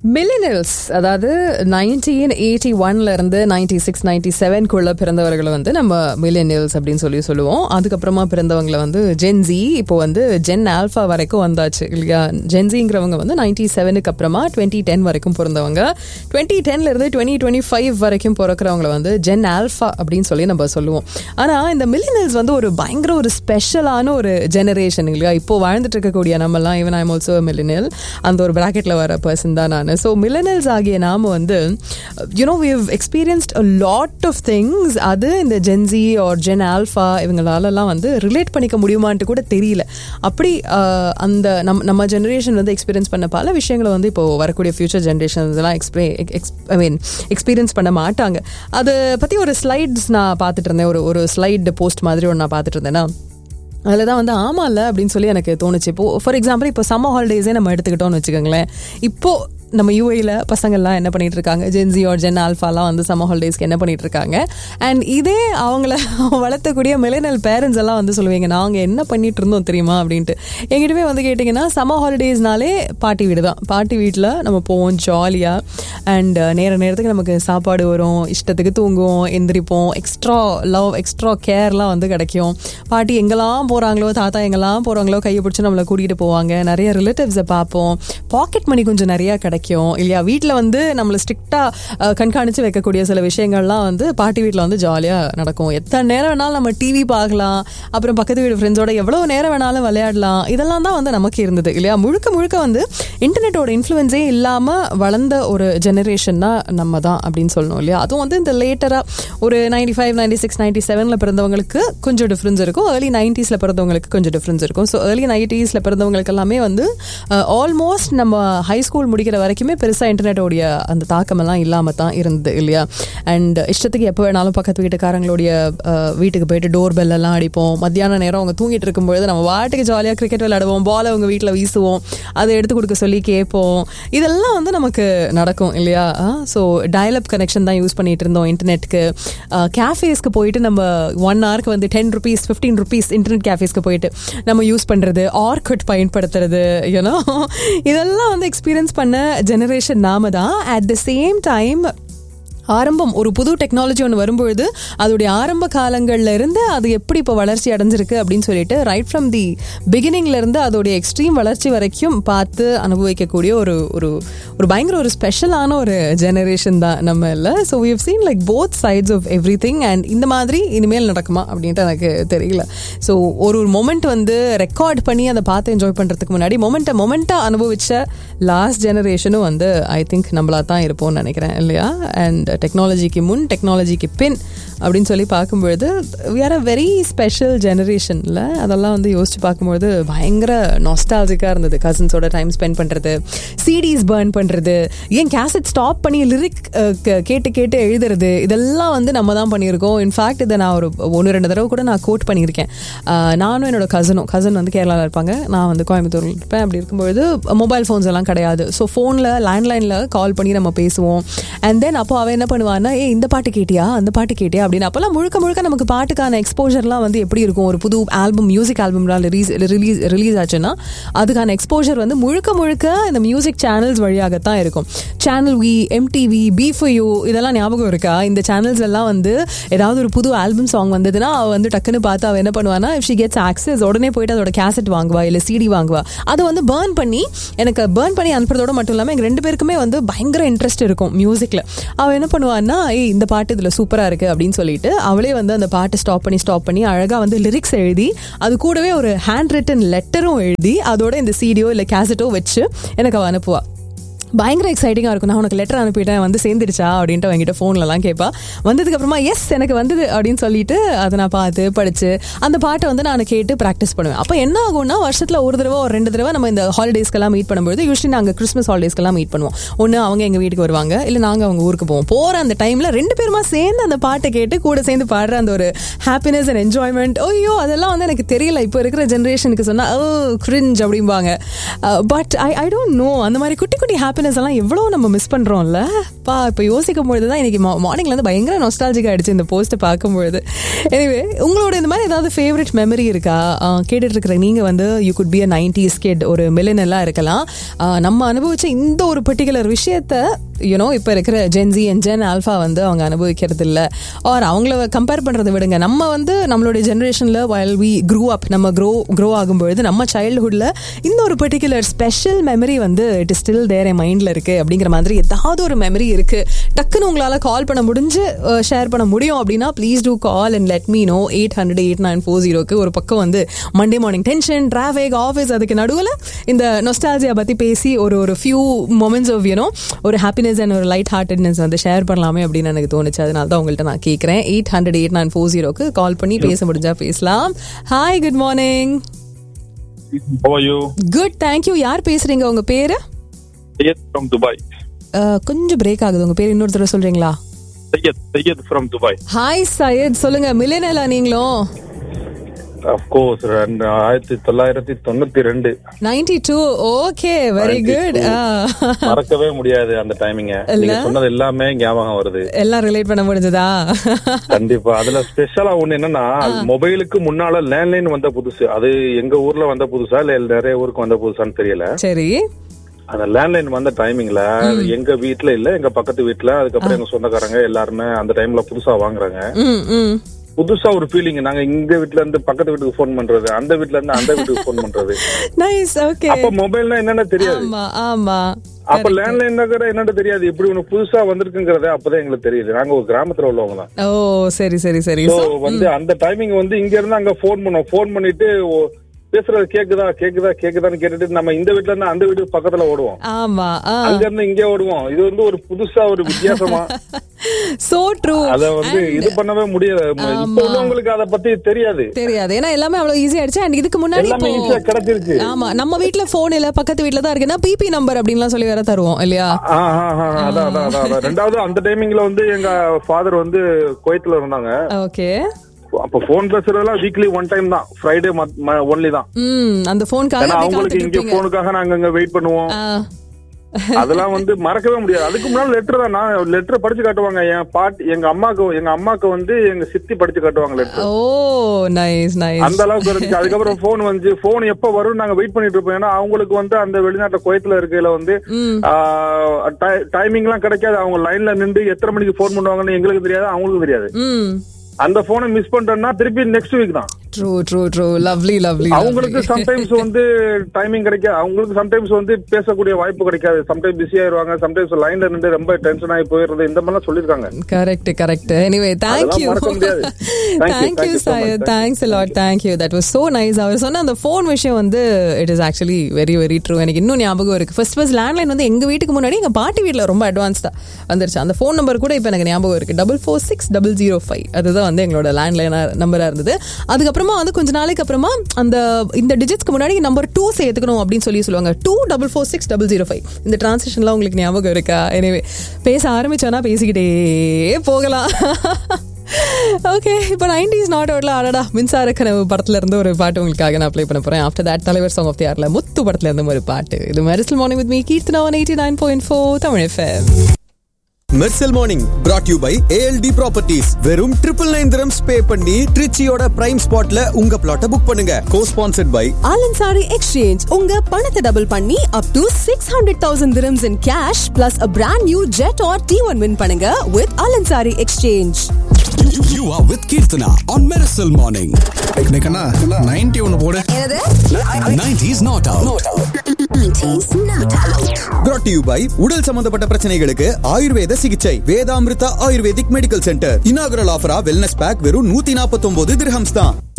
Millennials, அதாவது 1981 இருந்து 96 97 பிறந்தவர்களை வந்து நம்ம மில்லினியல்ஸ் அப்படின்னு சொல்லுவோம். அதுக்கப்புறமா பிறந்தவங்களை வந்து ஜென்சி, இப்போ வந்து ஜென் ஆல்ஃபா வரைக்கும் வந்தாச்சு இல்லையா. ஜென்சிங்கிறவங்க வந்து 97க்கு அப்புறமா 2010 வரைக்கும் பிறந்தவங்க. 2010 இருந்து 2025 வரைக்கும் பிறக்கிறவங்களை வந்து ஜென் ஆல்ஃபா அப்படின்னு சொல்லி நம்ம சொல்லுவோம். ஆனால் இந்த மில்லினியல்ஸ் வந்து ஒரு பயங்கர ஒரு ஸ்பெஷலான ஒரு ஜெனரேஷன் இல்லையா. இப்போ வாழ்ந்துட்டு இருக்கக்கூடிய நம்மலாம், even I am also millennial, அந்த ஒரு பிராக்கெட்ல வர பர்சன் தான் நான். So millennials ஆகிய நாம வந்து we've experienced a lot of things. அது இந்த Gen Z or Gen Alpha இவங்களாலலாம் வந்து ரிலேட் பண்ணிக்க முடியுமான்ட்டு கூட தெரியல. அப்படி அந்த நம்ம ஜெனரேஷன் வந்து எக்ஸ்பீரியன்ஸ் பண்ண பல விஷயங்களை வந்து இப்போ வரக்கூடிய ஃபியூச்சர் ஜெனரேஷன்ஸ் எல்லாம் எக்ஸ்பீரியன்ஸ் பண்ண மாட்டாங்க. அதை பற்றி ஒரு ஸ்லைட்ஸ் நான் பார்த்துட்டு இருந்தேன். ஒரு ஸ்லைட் போஸ்ட் மாதிரி ஒன்று நான் பார்த்துட்டு இருந்தேன்னா, அதில் தான் வந்து ஆமா இல்லை அப்படின்னு சொல்லி எனக்கு தோணுச்சு. இப்போ ஃபார் எக்ஸாம்பிள் இப்போ சம்மர் ஹாலிடேஸே நம்ம எடுத்துக்கிட்டோம்னு வச்சுக்கோங்களேன். இப்போது நம்ம யூஏயில் பசங்கள்லாம் என்ன பண்ணிட்டு இருக்காங்க, ஜென்சி ஆர் ஜென் ஆல்ஃபாலாம் வந்து சம்மர் ஹாலிடேஸ்க்கு என்ன பண்ணிட்டு இருக்காங்க. அண்ட் இதே அவங்கள வளர்த்தக்கூடிய மில்லினியல் பேரண்ட்ஸ் எல்லாம் வந்து சொல்லுவீங்க, நாங்கள் என்ன பண்ணிட்டு இருந்தோம் தெரியுமா அப்படின்ட்டு. எங்கிட்டவே வந்து கேட்டிங்கன்னா, சம்மர் ஹாலிடேஸ்னாலே பாட்டி வீடு தான். பாட்டி வீட்டில் நம்ம போவோம் ஜாலியாக. அண்ட் நேரத்துக்கு நமக்கு சாப்பாடு வரும், இஷ்டத்துக்கு தூங்குவோம், எந்திரிப்போம், எக்ஸ்ட்ரா லவ் எக்ஸ்ட்ரா கேர்லாம் வந்து கிடைக்கும். பாட்டி எங்கெல்லாம் போகிறாங்களோ, தாத்தா எங்கெல்லாம் போகிறாங்களோ கையை பிடிச்சி நம்மளை கூட்டிகிட்டு போவாங்க. நிறைய ரிலேட்டிவ்ஸை பார்ப்போம். பாக்கெட் மணி கொஞ்சம் நிறையா கிடைக்கும் இல்லையா. வீட்டில் வந்து நம்மளை ஸ்ட்ரிக்டாக கண்காணித்து வைக்கக்கூடிய சில விஷயங்கள்லாம் வந்து பாட்டி வீட்டில் வந்து ஜாலியாக நடக்கும். எத்தனை நேரம் வேணாலும் நம்ம டிவி பார்க்கலாம், அப்புறம் பக்கத்து வீடு ஃப்ரெண்ட்ஸோட எவ்வளோ நேரம் வேணாலும் விளையாடலாம். இதெல்லாம் தான் வந்து நமக்கு இருந்தது இல்லையா. முழுக்க வந்து இன்டர்நெட்டோட இன்ஃப்ளூயன்ஸே இல்லாமல் வளர்ந்த ஒரு ஜெனரேஷன்னா நம்ம தான் அப்படின்னு சொல்லணும் இல்லையா. அதுவும் வந்து இந்த லேட்டராக ஒரு 95 96 97 பிறந்தவங்களுக்கு கொஞ்சம் டிஃப்ரென்ஸ் இருக்கும். ஏர்லி 90s பிறந்தவங்களுக்கு கொஞ்சம் டிஃப்ரென்ஸ் இருக்கும். ஸோ ஏர்லி 90s பிறந்தவங்களுக்கு எல்லாமே வந்து ஆல்மோஸ்ட் நம்ம ஹை ஸ்கூல் முடிக்கிற வரைக்குமே பெருசாக இன்டர்நெட்டோடைய அந்த தாக்கமெல்லாம் இல்லாமல் தான் இருந்தது இல்லையா. அண்ட் இஷ்டத்துக்கு எப்போ வேணாலும் பக்கத்து வீட்டுக்காரங்களுடைய வீட்டுக்கு போயிட்டு டோர் பெல் எல்லாம் அடிப்போம். மத்தியான நேரம் அவங்க தூங்கிட்டு இருக்கும்பொழுது நம்ம வாட்டுக்கு ஜாலியாக கிரிக்கெட் விளையாடுவோம், பால் அவங்க வீட்டில் வீசுவோம், அதை எடுத்து கொடுக்க சொல்லி கேட்போம். இதெல்லாம் வந்து நமக்கு நடக்கும் இல்லையா. ஸோ டயல்-அப் கனெக்ஷன் தான் யூஸ் பண்ணிட்டு இருந்தோம் இன்டர்நெட்டுக்கு. கேஃபேஸ்க்கு போயிட்டு நம்ம 1 ஹவருக்கு வந்து 10 rupees 15 rupees இன்டர்நெட் கேஃபேஸ்க்கு போயிட்டு நம்ம யூஸ் பண்ணுறது, ஆர்குட் பயன்படுத்துறது, இதெல்லாம் வந்து எக்ஸ்பீரியன்ஸ் பண்ண ஜெனரேஷன் நாம தான். அட் த சேம் டைம் ஆரம்பம் ஒரு புது டெக்னாலஜி ஒன்று வரும்பொழுது அதோடைய ஆரம்ப காலங்கள்ல இருந்து அது எப்படி இப்போ வளர்ச்சி அடைஞ்சிருக்கு அப்படின்னு சொல்லிட்டு ரைட் ஃப்ரம் தி பிகினிங்ல இருந்து அதோடைய எக்ஸ்ட்ரீம் வளர்ச்சி வரைக்கும் பார்த்து அனுபவிக்கக்கூடிய ஒரு ஒரு ஒரு பயங்கர ஒரு ஸ்பெஷலான ஒரு ஜெனரேஷன் தான் நம்ம இல்லை. So we have seen like both sides of every thing. And இந்த மாதிரி இனிமேல் நடக்குமா அப்படின்ட்டு எனக்கு தெரியல. ஸோ ஒரு மொமெண்ட் வந்து ரெக்கார்ட் பண்ணி அதை பார்த்து என்ஜாய் பண்ணுறதுக்கு முன்னாடி மொமெண்ட்டாக அனுபவிச்ச லாஸ்ட் ஜெனரேஷனும் வந்து ஐ திங்க் நம்மளா தான் இருப்போம்னு நினைக்கிறேன் இல்லையா. அண்ட் டெக்னாலஜிக்கு முன் டெக்னாலஜிக்கு பின் அப்படின்னு சொல்லி பார்க்கும்பொழுது we are a very special generation-ல அதெல்லாம் வந்து யோசிச்சு பார்க்கும்பொழுது பயங்கர நாஸ்டாலஜிக்காக இருந்தது. கசின்ஸோட டைம் ஸ்பெண்ட் பண்ணுறது, சிடிஸ் பர்ன் பண்ணுறது, ஏன் கேசட் ஸ்டாப் பண்ணி லிரிக் கேட்டு எழுதுறது, இதெல்லாம் வந்து நம்ம தான் பண்ணியிருக்கோம். இன்ஃபேக்ட் இதை நான் ஒரு 1-2 தடவை கூட நான் கோட் பண்ணியிருக்கேன். நானும் என்னோட கசன் வந்து கேரளாவில் இருப்பாங்க, நான் வந்து கோயம்புத்தூரில் இருப்பேன். அப்படி இருக்கும்பொழுது மொபைல் ஃபோன்ஸ் எல்லாம் கிடையாது. ஸோ ஃபோனில் லேண்ட்லைனில் கால் பண்ணி நம்ம பேசுவோம். அண்ட் தென் அப்போ அவன் என்ன பண்ணுவான்னா, இந்த பாட்டு கேட்டியா, அந்த பாட்டு கேட்டியா அப்படின்னு. அப்போல்லாம் முழுக்க நமக்கு பாட்டுக்கான எக்ஸ்போஜர்லாம் வந்து எப்படி இருக்கும், ஒரு புது ஆல்பம் மியூசிக் ஆல்பம்லாம் ரிலீஸ் ஆச்சுன்னா அதுக்கான எக்ஸ்போஜர் வந்து முழுக்க இந்த மியூசிக் சேனல்ஸ் வழியாகத்தான் இருக்கும். சேனல் வி, எம்டிவி, B4U இதெல்லாம் ஞாபகம் இருக்கா? இந்த சேனல்ஸ் எல்லாம் வந்து ஏதாவது ஒரு புது ஆல்பம் சாங் வந்ததுன்னா அவள் வந்து டக்குன்னு பார்த்து அவள் என்ன பண்ணுவானா, இஃப் ஷி கெட்ஸ் ஆக்சஸ் உடனே போயிட்டு அதோட கேசட் வாங்குவா, இல்லை சிடி வாங்குவா. அதை வந்து பர்ன் பண்ணி அனுப்புறதோட மட்டும் இல்லாமல் எங்கள் 2 பேருக்குமே வந்து பயங்கர இன்ட்ரெஸ்ட் இருக்கும் மியூசிக்கில். அவள் என்ன பண்ணுவான்னா, இந்த பாட்டு இதில் சூப்பராக இருக்குது அப்படின்னு சொல்லிட்டு அவளே வந்து அந்த பாட்டை ஸ்டாப் பண்ணி அழகாக வந்து லிரிக்ஸ் எழுதி அது கூடவே ஒரு ஹேண்ட் ரிட்டன் லெட்டரும் எழுதி அதோட இந்த சிடியோ இல்லை கேசட்டோ வச்சு எனக்கு அவள் அனுப்புவா. பயங்கர எக்ஸைட்டிங்காக இருக்கும். நான் உனக்கு லெட்டர் அனுப்பிட்டேன், வந்து சேர்ந்துருச்சா அப்படின்ட்டு அவங்ககிட்ட ஃபோன்லலாம் கேட்பா. வந்ததுக்கப்புறமா எஸ் எனக்கு வந்தது அப்படின்னு சொல்லிட்டு அதை நான் பார்த்து படித்து அந்த பாட்டை வந்து நான் கேட்டு ப்ராக்டிஸ் பண்ணுவேன். அப்போ என்ன ஆகும்னா, வருஷத்தில் 1 தடவை ஒரு 2 தடவை நம்ம இந்த ஹாலிடேஸ்க்கெல்லாம் மீட் பண்ணும்போது யூஸ்வலி நாங்கள் கிறிஸ்மஸ் ஹாலிடேஸ்க்கெல்லாம் மீட் பண்ணுவோம். ஒன்று அவங்க எங்கள் வீட்டுக்கு வருவாங்க, இல்லை நாங்கள் அவங்க ஊருக்கு போவோம். போகிற அந்த டைமில் 2 பேருமா சேர்ந்து அந்த பாட்டை கேட்டு கூட சேர்ந்து பாடுற அந்த ஒரு ஹாப்பினஸ் அண்ட் என்ஜாய்மெண்ட், ஐயோ அதெல்லாம் வந்து எனக்கு தெரியல. இப்போ இருக்கிற ஜென்ரேஷனுக்கு சொன்னால் கிரிஞ்ச் அப்படிம்பாங்க. பட் ஐ டோன்ட் நோ, அந்த மாதிரி குட்டி குட்டி ஹாப்பி ஹாப்பினஸ் எல்லாம் எவ்வளோ நம்ம மிஸ் பண்றோம்ல பா. இப்போ யோசிக்கும் பொழுதுதான் இன்னைக்கு மார்னிங்ல இருந்து பயங்கர நொஸ்டாலஜிக்கா ஆயிடுச்சு இந்த போஸ்ட்டை பார்க்கும்பொழுது. எனிவே உங்களோட இந்த மாதிரி ஏதாவது ஃபேவரட் மெமரி இருக்கா? கேட்டுட்டு இருக்கிற நீங்க வந்து you could be a 90s kit, ஒரு மில்லினியலா இருக்கலாம். நம்ம அனுபவிச்ச இந்த ஒரு பர்டிகுலர் விஷயத்த யூனோ இப்போ இருக்கிற ஜென்சி அண்ட் ஜென் ஆல்ஃபா வந்து அவங்க அனுபவிக்கிறது இல்லை. ஆர் அவங்கள கம்பேர் பண்ணுறதை விடுங்க, நம்ம வந்து நம்மளுடைய ஜென்ரேஷனில் while we grew up, நம்ம க்ரோ ஆகும்பொழுது நம்ம சைல்ட்ஹுட்டில் இந்த ஒரு பர்டிகுலர் ஸ்பெஷல் மெமரி வந்து இட் இஸ் ஸ்டில் தேர் என் மைண்டில் இருக்குது அப்படிங்கிற மாதிரி ஏதாவது ஒரு மெமரி இருக்குது. டக்குன்னு உங்களால் கால் பண்ண முடிஞ்சு ஷேர் பண்ண முடியும் அப்படின்னா please two call and let me no. 800-8940 ஒரு பக்கம் வந்து Monday morning tension, traffic, office, அதுக்கு நடுவில் இந்த நொஸ்டாலஜியா பற்றி பேசி ஒரு ஃபியூ மொமெண்ட்ஸ் ஆஃப் யூனோ ஒரு ஹாப்பினஸ் அண்ட் ஒரு லைட் ஹார்ட்டட்னஸ் வந்து ஷேர் பண்ணலாமே அப்படின்னு எனக்கு தோணுச்சு. அதனால தான் உங்கள்கிட்ட நான் கேட்குறேன். 800-8940 கால் பண்ணி பேச முடிஞ்சா பேசலாம். Hi, good morning. How are you? Good, thank you. யார் பேசுறீங்க? உங்க பேரு? Sayed from Dubai. கொஞ்சம் பிரேக் ஆகுது, உங்க பேர் இன்னொரு தடவை சொல்றீங்களா? Sayed from Dubai. Hi Syed, சொல்லுங்க. மில்லியனலா நீங்களும்? Of course, 1992. 92. Okay, very good. மறக்கவே முடியாது அந்த டைமிங்க. நீங்க சொன்னது எல்லாமே ஞாபகம் வருது. எல்லாம் ரிலேட் பண்ண முடிஞ்சதா? கண்டிப்பா. அதுல ஸ்பெஷலா ஒண்ணு என்னன்னா, மொபைலுக்கு முன்னால லேண்ட்லைன் வந்த புதுசு. அது எங்க ஊர்ல வந்த புதுசா இல்ல நிறைய ஊருக்கு வந்த புதுசான்னு தெரியல. சரி. அந்த லேண்ட்லைன் வந்த டைமிங்ல எங்க வீட்டுல இல்ல, எங்க பக்கத்து வீட்டுல, அதுக்கப்புறம் எங்க சொந்தக்காரங்க எல்லாருமே அந்த டைம்ல புதுசா வாங்குறாங்க. புதுசா ஒரு ஃபீலிங். நாங்க இங்க வீட்ல இருந்து பக்கத்து வீட்டுக்கு போன் பண்றது, அந்த வீட்ல இருந்து அந்த வீட்டுக்கு போன் பண்றது. நைஸ். ஓகே. அப்ப மொபைல்னா என்னன்னு தெரியாது. ஆமா. அப்ப லேண்ட்லைன் என்னன்னு தெரியாது. இப்படி ஒண்ணு புதுசா வந்திருக்குங்கறத அப்பதான் எங்களுக்கு தெரியுது. நாங்க ஒரு கிராமத்துல உள்ளவங்க தான். ஓ, சரி சரி சரி. வந்து அந்த டைமிங் வந்து இங்க இருந்து அங்க போன் பண்ணோம். போன் பண்ணிட்டு பேசுறது கேக்குதான்னு கேட்டுட்டு நம்ம இந்த வீட்டுல இருந்து அந்த வீட்டுக்கு பக்கத்துல ஓடுவோம். ஆமா. அங்க இருந்து இங்க ஓடுவோம். இது வந்து ஒரு புதுசா ஒரு வித்தியாசமா. So true. அத வந்து இது பண்ணவே முடியாது. இப்ப உள்ளவங்களுக்கு அத பத்தி தெரியாது. ஏன்னா எல்லாமே அவ்வளவு ஈஸியா ஆயிடுச்சு. அண்ட் இதுக்கு முன்னாடி எல்லாமே ஈஸியா கிடைச்சிருச்சு. ஆமா, நம்ம வீட்ல போன் இல்ல, பக்கத்து வீட்ல தான் இருக்குன்னா பிபி நம்பர் அப்படின்லாம் சொல்லி வேற தருவோம் இல்லையா? அதான். ரெண்டாவது அந்த டைமிங்ல வந்து எங்க ஃபாதர் வந்து குவைத்ல இருந்தாங்க. ஓகே. அப்ப போன் பேசுறதெல்லாம் வீக்லி ஒன் டைம் தான், ஃப்ரைடே ஒன்லி தான். அந்த போனுக்காக அவங்களுக்கு இங்க போனுக்காக நாங்க அங்க வெயிட் பண்ணுவோம். அதெல்லாம் வந்து மறக்கவே முடியாது. அதுக்கு முன்னாடி லெட்டர் தான். நான் லெட்டர் படிச்சு காட்டுவாங்க. என் பாட்டி எங்க அம்மாக்கு வந்து எங்க சித்தி படிச்சு காட்டுவாங்க லெட்டர். ஓ, நைஸ் நைஸ். அந்த அளவுக்கு இருந்துச்சு. அதுக்கப்புறம் போன் வந்து போன் எப்ப வரும் நாங்க வெயிட் பண்ணிட்டு இருப்போம். ஏன்னா அவங்களுக்கு வந்து அந்த வெளிநாட்டுல குவைத்ல இருக்கையில வந்து டைமிங் எல்லாம் கிடைக்காது. அவங்க லைன்ல நின்று எத்தனை மணிக்கு போன் பண்ணுவாங்கன்னு எங்களுக்கு தெரியாது, அவங்களுக்கு தெரியாது. அந்த போனை மிஸ் பண்றேன்னா திருப்பி நெக்ஸ்ட் வீக் தான். ட்ரூ. லவ்லி. அவங்களுக்கு சம்டைம்ஸ் வந்து டைமிங் கிடைக்காது. அவங்களுக்கு சம்டைம்ஸ் வந்து பேசக்கூடிய வாய்ப்பு கிடைக்காது. சம்டைம்ஸ் பிஸி ஆயிருவாங்க. சம்டைம்ஸ் லைன்ல நின்று ரொம்ப டென்ஷன் ஆகி போயிடுறது. இந்த மாதிரிலாம் சொல்லிருக்காங்க. Correct. Anyway, thank you Sayed. Thanks a lot. Thank you. That was so nice. அவர் சொன்ன அந்த போன் விஷயம் வந்து it is actually very very true. எனக்கு இன்னும் ஞாபகம் இருக்கு. ஃபர்ஸ்ட் லேண்ட்லைன் வந்து எங்க வீட்டுக்கு முன்னாடி எங்க பாட்டி வீட்டுல ரொம்ப அட்வான்ஸ்டா வந்துருச்சு. அந்த போன் நம்பர் கூட இப்ப எனக்கு ஞாபகம் இருக்கு. 446-005. அதுதான் வந்து எங்களோட லேண்ட்லைன் நம்பரா இருந்தது. அதுக்கப்புறமா வந்து கொஞ்ச நாளைக்கு அப்புறமா இந்த டிஜிட்ஸ்க்கு முன்னாடி நம்பர் 2 சேர்த்துக்கணும் அப்படின்னு சொல்லுவாங்க. 2446005. இந்த டிரான்சிஷன்லாம் உங்களுக்கு ஞாபகம் இருக்கா? எனவே பேச ஆரம்பிச்சோன்னா பேசிக்கிட்டே போகலாம். ஓகே, இப்போ 90s நாட் அவுட்ல அடடா மின்சார கனவு படத்துல இருந்து ஒரு பாட்டு உங்களுக்காக நான் ப்ளே பண்ண போறேன். ஆஃப்டர் தட் தலைவர் சாங் ஆஃப் தி இயர்ல முத்து படத்துல இருந்து ஒரு பாட்டு. இது Mersal morning with me Keerthana on 89.4 Tamil FM. Mersal morning brought you by ALD Properties. வெறும் 999 dirhams பே பண்ணி ட்ரிச்சியோட பிரைம் ஸ்பாட்ல உங்க பிளாட்டை புக் பண்ணுங்க. Co-sponsored by Alansari Exchange. உங்க பணத்தை டபுள் பண்ணி up to 600,000 dirhams in cash plus a brand new jet or T1 win பண்ணுங்க with Alansari Exchange. You are with Kirtana on Miracle Morning. Nekana 90 ஒன்னு போடு. என்னது? 90s not out. 90s not out. brought to you by உடல் சம்பந்தப்பட்ட பிரச்சனைகளுக்கு ஆயுர்வேத சிகிச்சை Vedamrutha ayurvedic medical centre. Inaugural ஆஃபரா wellness back வெறும் 149 dirhams தான்.